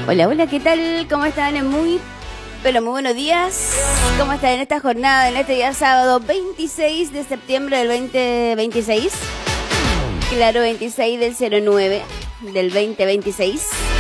Hola, hola, ¿qué tal? ¿Cómo están? Muy buenos días. ¿Cómo están en esta jornada, en este día sábado 26 de septiembre del 2026? Claro, 26 del 09 del 2026.